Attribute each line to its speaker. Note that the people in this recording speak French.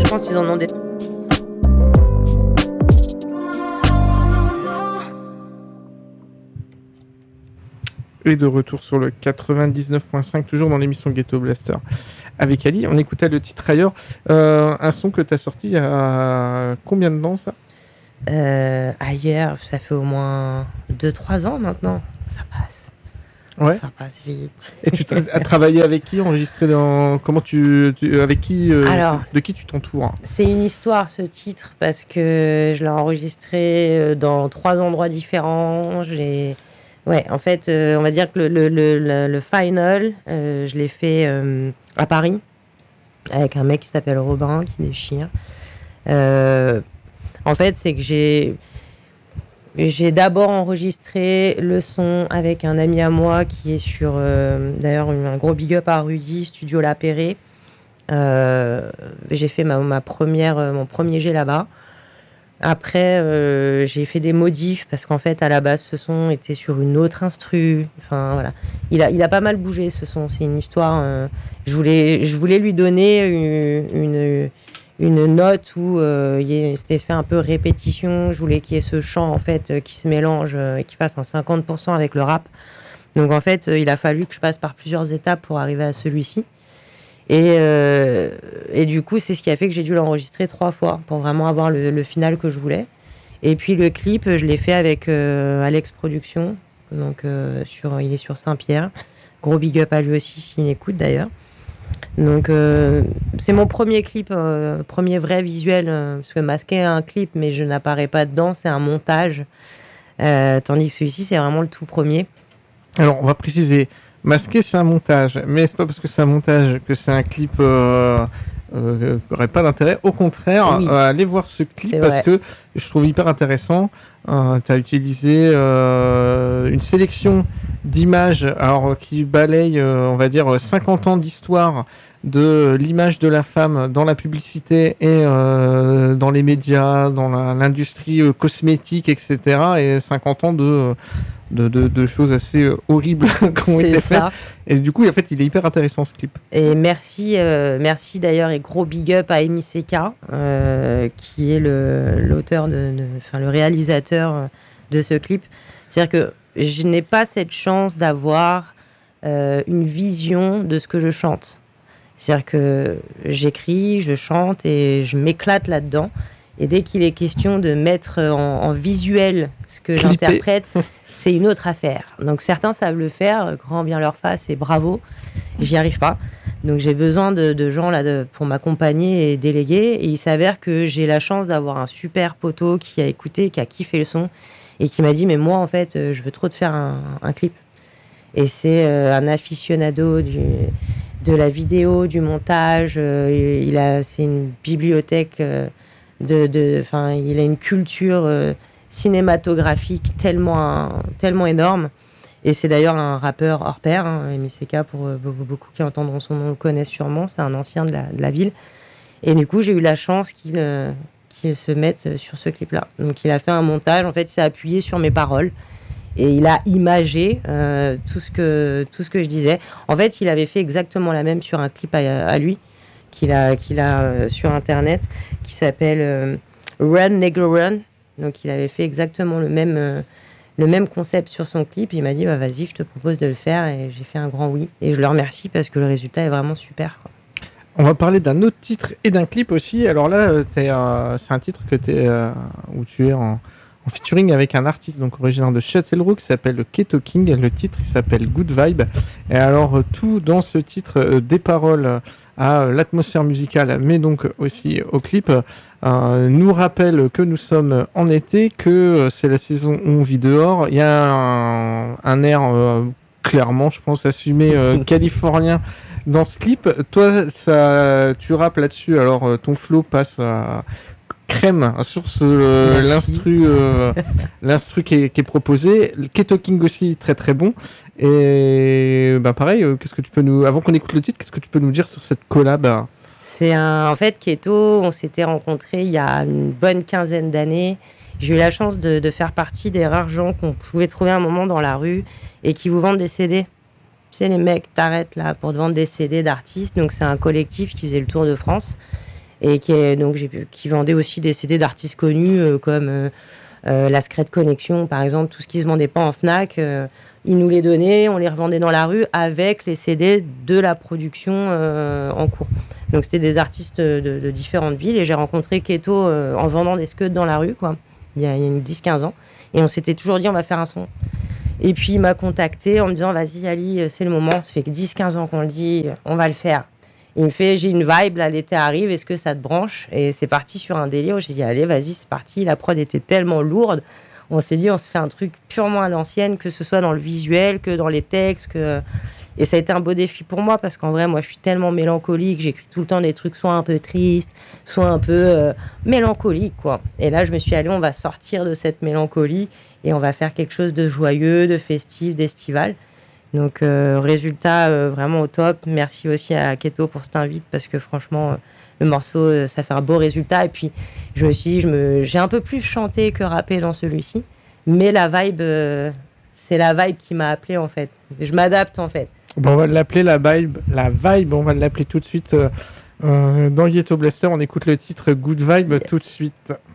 Speaker 1: pense qu'ils en ont des...
Speaker 2: Et de retour sur le 99.5, toujours dans l'émission Ghetto Blaster. Avec Ali, on écoutait le titre ailleurs. Un son que tu as sorti il y a combien de temps, ça ?
Speaker 1: Ailleurs, ça fait au moins 2-3 ans maintenant. Ça passe.
Speaker 2: Ouais.
Speaker 1: Ça passe vite.
Speaker 2: Et tu as travaillé avec qui, enregistré dans... Comment avec qui
Speaker 1: Alors,
Speaker 2: de qui tu t'entoures ?
Speaker 1: C'est une histoire, ce titre, parce que je l'ai enregistré dans 3 endroits différents. Ouais, en fait, on va dire que le final, je l'ai fait à Paris, avec un mec qui s'appelle Robin, qui déchire. En fait, c'est que j'ai d'abord enregistré le son avec un ami à moi qui est sur, d'ailleurs, un gros big up à Rudy, Studio La Perrée. J'ai fait mon premier jet là-bas. Après, j'ai fait des modifs parce qu'en fait, à la base, ce son était sur une autre instru. Enfin, voilà. Il a pas mal bougé, ce son. C'est une histoire. Je voulais lui donner une note où c'était fait un peu répétition. Je voulais qu'il y ait ce chant, en fait, qui se mélange et qui fasse un 50% avec le rap. Donc, en fait, il a fallu que je passe par plusieurs étapes pour arriver à celui-ci. Et du coup, c'est ce qui a fait que j'ai dû l'enregistrer 3 fois pour vraiment avoir le final que je voulais. Et puis le clip, je l'ai fait avec Alex Productions. Donc, il est sur Saint-Pierre. Gros big up à lui aussi, s'il écoute d'ailleurs. Donc, c'est mon premier clip, premier vrai visuel. Parce que Masqué est un clip, mais je n'apparais pas dedans, c'est un montage. Tandis que celui-ci, c'est vraiment le tout premier.
Speaker 2: Alors, on va préciser. Masqué, c'est un montage, mais c'est pas parce que c'est un montage que c'est un clip qui n'aurait pas d'intérêt. Au contraire,
Speaker 1: Oui.
Speaker 2: allez voir ce clip
Speaker 1: C'est
Speaker 2: parce
Speaker 1: vrai.
Speaker 2: que je trouve hyper intéressant. Tu as utilisé une sélection d'images qui balaye, on va dire, 50 ans d'histoire de l'image de la femme dans la publicité et dans les médias, dans l'industrie cosmétique, etc. Et 50 ans de choses assez horribles qui ont été faites. Et du coup, en fait, il est hyper intéressant, ce clip.
Speaker 1: Et merci d'ailleurs, et gros big up à MICK, qui est l'auteur, le réalisateur de ce clip. C'est-à-dire que je n'ai pas cette chance d'avoir une vision de ce que je chante. C'est-à-dire que j'écris, je chante et je m'éclate là-dedans. Et dès qu'il est question de mettre en visuel ce que j'interprète, c'est une autre affaire. Donc certains savent le faire, grand bien leur face et bravo. J'y arrive pas. Donc j'ai besoin de gens là pour m'accompagner et déléguer. Et il s'avère que j'ai la chance d'avoir un super poteau qui a écouté, qui a kiffé le son et qui m'a dit mais moi en fait je veux trop te faire un clip. Et c'est un aficionado de la vidéo, du montage. C'est une bibliothèque. Il a une culture cinématographique tellement énorme. Et c'est d'ailleurs un rappeur hors pair. MICK, pour beaucoup qui entendront son nom le connaissent sûrement. C'est un ancien de la ville. Et du coup, j'ai eu la chance qu'il se mette sur ce clip-là. Donc, il a fait un montage. En fait, il s'est appuyé sur mes paroles. Et il a imagé tout ce que je disais. En fait, il avait fait exactement la même sur un clip à lui. Qu'il a sur internet, qui s'appelle Run Negro Run. Donc il avait fait exactement le même concept sur son clip. Il m'a dit vas-y, je te propose de le faire, et j'ai fait un grand oui. Et je le remercie parce que le résultat est vraiment super, quoi.
Speaker 2: On va parler d'un autre titre et d'un clip aussi. Alors là, c'est un titre où tu es en featuring avec un artiste donc originaire de Châtellerault qui s'appelle Keto King. Le titre, il s'appelle Good Vibe. Et alors, tout dans ce titre, des paroles à l'atmosphère musicale, mais donc aussi au clip, nous rappelle que nous sommes en été, que c'est la saison où on vit dehors. Il y a un air clairement, je pense, assumé californien dans ce clip. Toi, tu rappes là-dessus. Alors, ton flow passe à crème sur l'instru qui est proposé. Le Keto King aussi très très bon. Et pareil, qu'est-ce que tu peux avant qu'on écoute le titre, qu'est-ce que tu peux nous dire sur cette collab?
Speaker 1: En fait, Keto, on s'était rencontrés il y a une bonne 15aine d'années. J'ai eu la chance de faire partie des rares gens qu'on pouvait trouver un moment dans la rue et qui vous vendent des CD. Tu sais, les mecs t'arrêtent là pour te vendre des CD d'artistes. Donc c'est un collectif qui faisait le tour de France. et qui vendait aussi des CD d'artistes connus comme la Secret Connection, par exemple, tout ce qui se vendait pas en Fnac. Ils nous les donnaient, on les revendait dans la rue avec les CD de la production en cours. Donc c'était des artistes de différentes villes et j'ai rencontré Keto en vendant des scuds dans la rue, quoi, il y a 10-15 ans. Et on s'était toujours dit on va faire un son. Et puis il m'a contacté en me disant vas-y Ali, c'est le moment, ça fait que 10-15 ans qu'on le dit, on va le faire. Il me fait j'ai une vibe, là l'été arrive, est-ce que ça te branche? Et c'est parti sur un délire, j'ai dit allez vas-y c'est parti, la prod était tellement lourde. On s'est dit, on se fait un truc purement à l'ancienne, que ce soit dans le visuel, que dans les textes. Et ça a été un beau défi pour moi, parce qu'en vrai, moi, je suis tellement mélancolique. J'écris tout le temps des trucs soit un peu tristes, soit un peu mélancoliques, quoi. Et là, je me suis dit, allez, on va sortir de cette mélancolie et on va faire quelque chose de joyeux, de festif, d'estival. Donc, résultat vraiment au top. Merci aussi à Keto pour cet invite, parce que franchement... le morceau, ça fait un beau résultat. Et puis, je me suis dit, j'ai un peu plus chanté que rappé dans celui-ci. Mais la vibe, c'est la vibe qui m'a appelé, en fait. Je m'adapte, en fait.
Speaker 2: Bon, on va l'appeler la vibe, on va l'appeler tout de suite dans Ghetto Blaster. On écoute le titre Good Vibe tout de suite.